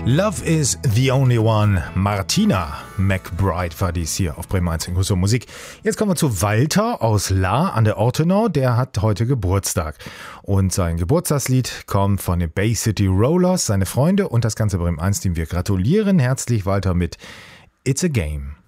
Love is the only one. Martina McBride war dies hier auf Bremen 1 in Kuss und Musik. Jetzt kommen wir zu Walter aus Lahr an der Ortenau. Der hat heute Geburtstag. Und sein Geburtstagslied kommt von den Bay City Rollers, seine Freunde und das ganze Bremen 1 Team. Wir gratulieren herzlich Walter mit It's a Game.